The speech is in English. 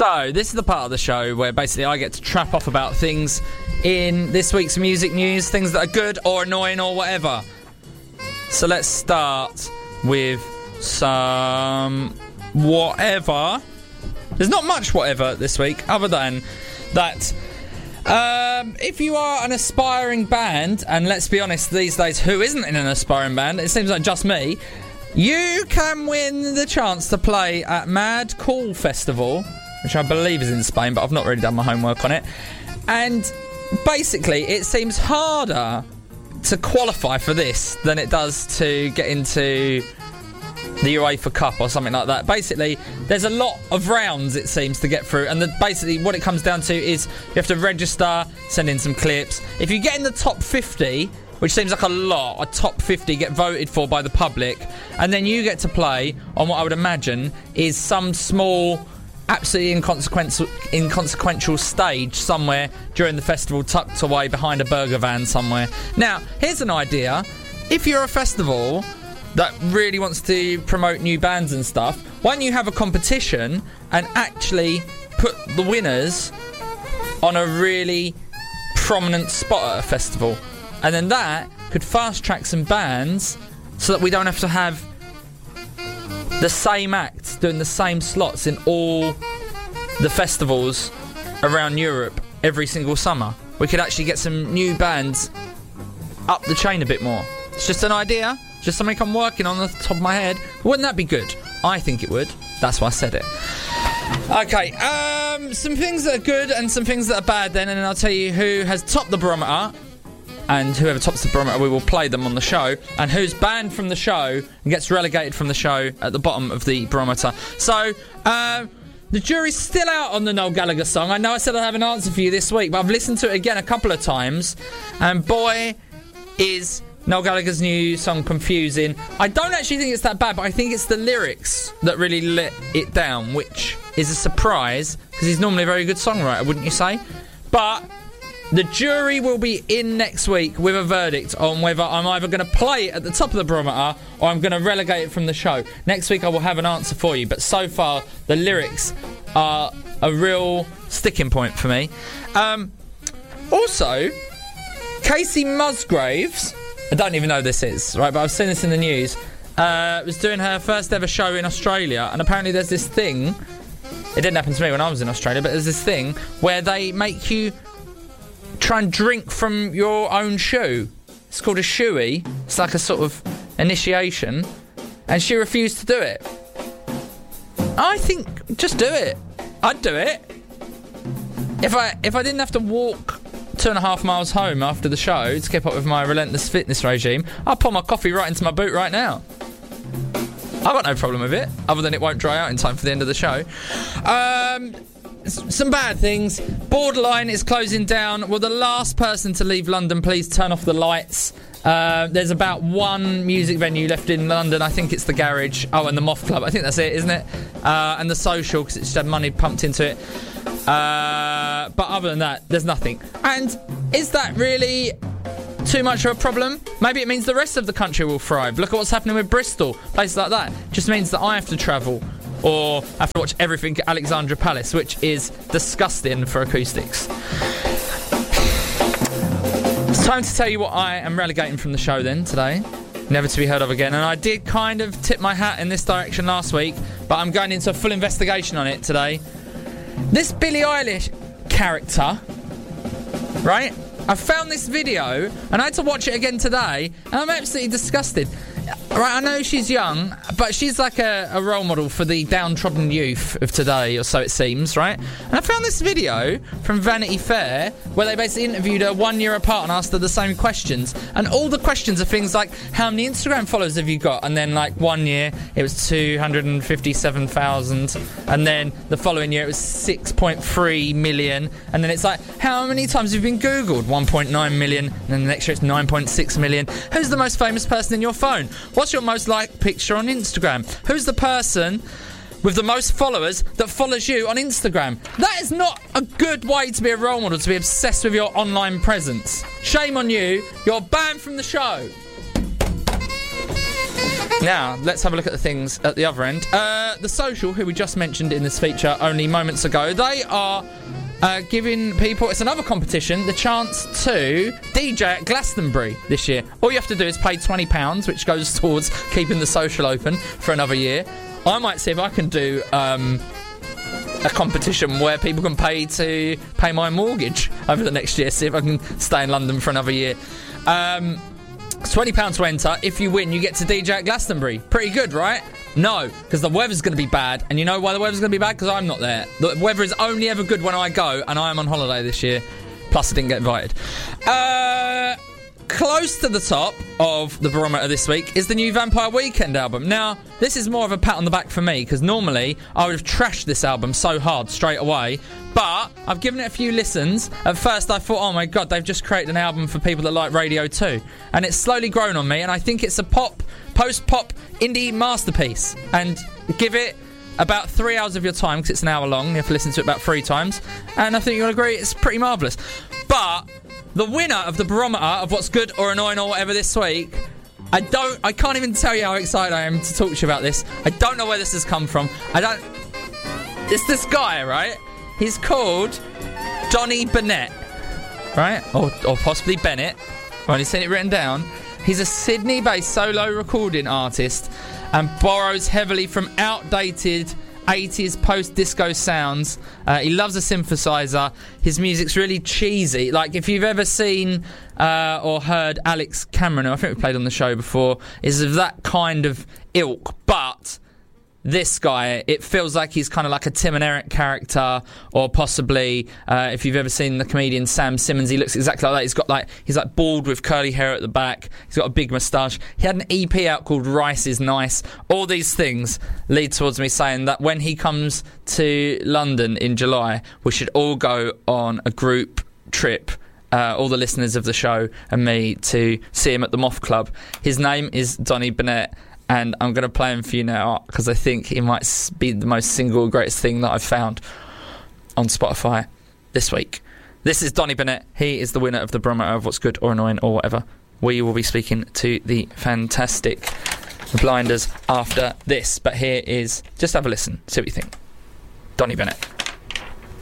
So, this is the part of the show where basically I get to trap off about things in this week's music news, things that are good or annoying or whatever. So let's start with some whatever. There's not much whatever this week, other than that if you are an aspiring band, and let's be honest, these days, who isn't in an aspiring band? It seems like just me. You can win the chance to play at Mad Cool Festival, which I believe is in Spain, but I've not really done my homework on it. And basically, it seems harder to qualify for this than it does to get into the UEFA Cup or something like that. Basically, there's a lot of rounds, it seems, to get through. And basically, what it comes down to is you have to register, send in some clips. If you get in the top 50... which seems like a lot, a top 50 get voted for by the public, and then you get to play on what I would imagine is some small, absolutely inconsequential stage somewhere during the festival, tucked away behind a burger van somewhere. Now, here's an idea. If you're a festival that really wants to promote new bands and stuff, why don't you have a competition and actually put the winners on a really prominent spot at a festival? And then that could fast-track some bands so that we don't have to have the same acts doing the same slots in all the festivals around Europe every single summer. We could actually get some new bands up the chain a bit more. It's just an idea, just something I'm working on the top of my head. Wouldn't that be good? I think it would. That's why I said it. Okay, some things that are good and some things that are bad then, and then I'll tell you who has topped the barometer. And whoever tops the barometer, we will play them on the show. And who's banned from the show and gets relegated from the show at the bottom of the barometer. So, the jury's still out on the Noel Gallagher song. I know I said I'd have an answer for you this week, but I've listened to it again a couple of times. And boy, is Noel Gallagher's new song confusing. I don't actually think it's that bad, but I think it's the lyrics that really let it down, which is a surprise, because he's normally a very good songwriter, wouldn't you say? But the jury will be in next week with a verdict on whether I'm either going to play it at the top of the barometer or I'm going to relegate it from the show. Next week I will have an answer for you, but so far the lyrics are a real sticking point for me. Also, Casey Musgraves, I don't even know who this is, right? But I've seen this in the news. Was doing her first ever show in Australia, and apparently there's this thing. It didn't happen to me when I was in Australia, but there's this thing where they make you try and drink from your own shoe. It's called a shoey. It's like a sort of initiation, and she refused to do it. I think just do it. I'd do it. If I didn't have to walk 2.5 miles home after the show to keep up with my relentless fitness regime, I'll pour my coffee right into my boot right now. I've got no problem with it, other than it won't dry out in time for the end of the show. Some bad things. Borderline is closing down. Will the last person to leave London please turn off the lights? There's about one music venue left in London. I think it's the Garage. Oh, and the Moth Club. I think that's it, isn't it? And the Social, because it's just had money pumped into it. But other than that, there's nothing. And is that really too much of a problem? Maybe it means the rest of the country will thrive. Look at what's happening with Bristol, places like that. It just means that I have to travel or have to watch everything at Alexandra Palace, which is disgusting for acoustics. It's time to tell you what I am relegating from the show then today. Never to be heard of again. And I did kind of tip my hat in this direction last week, but I'm going into a full investigation on it today. This Billie Eilish character, right? I found this video and I had to watch it again today, and I'm absolutely disgusted. Right, I know she's young, but she's like a role model for the downtrodden youth of today, or so it seems, right? And I found this video from Vanity Fair where they basically interviewed her 1 year apart and asked her the same questions. And all the questions are things like, how many Instagram followers have you got? And then, like, 1 year, it was 257,000. And then the following year, it was 6.3 million. And then it's like, how many times have you been Googled? 1.9 million. And then the next year, it's 9.6 million. Who's the most famous person in your phone? What's your most liked picture on Instagram? Who's the person with the most followers that follows you on Instagram? That is not a good way to be a role model, to be obsessed with your online presence. Shame on you. You're banned from the show. Now, let's have a look at the things at the other end. The Social, who we just mentioned in this feature only moments ago, they are giving people, it's another competition, the chance to DJ at Glastonbury this year. All you have to do is pay £20, which goes towards keeping the Social open for another year. I might see if I can do a competition where people can pay my mortgage over the next year, see if I can stay in London for another year. It's £20 to enter. If you win, you get to DJ at Glastonbury. Pretty good, right? No, because the weather's going to be bad. And you know why the weather's going to be bad? Because I'm not there. The weather is only ever good when I go, and I am on holiday this year. Plus, I didn't get invited. Close to the top of the barometer this week is the new Vampire Weekend album. Now, this is more of a pat on the back for me, because normally I would have trashed this album so hard straight away, but I've given it a few listens. At first I thought, oh my god, they've just created an album for people that like radio too, and it's slowly grown on me, and I think it's a post-pop indie masterpiece. And give it about 3 hours of your time, because it's an hour long. You have to listen to it about 3 times, and I think you'll agree it's pretty marvellous. But the winner of the barometer of what's good or annoying or whatever this week, I can't even tell you how excited I am to talk to you about this. I don't know where this has come from. It's this guy, right? He's called Johnny Bennett, right? Or possibly Bennett. I've only seen it written down. He's a Sydney-based solo recording artist and borrows heavily from outdated 80s post-disco sounds. He loves a synthesizer. His music's really cheesy. Like, if you've ever seen or heard Alex Cameron, who I think we played on the show before, is of that kind of ilk. But this guy, it feels like he's kind of like a Tim and Eric character, or possibly, if you've ever seen the comedian Sam Simmons, he looks exactly like that. He's like bald with curly hair at the back. He's got a big moustache. He had an EP out called Rice is Nice. All these things lead towards me saying that when he comes to London in July, we should all go on a group trip, all the listeners of the show and me, to see him at the Moth Club. His name is Donny Bennett, and I'm going to play him for you now, because I think he might be the most single greatest thing that I've found on Spotify this week. This is Donny Bennett. He is the winner of the barometer of what's good or annoying or whatever. We will be speaking to the fantastic Blinders after this, but here is, just have a listen, see what you think. Donny Bennett.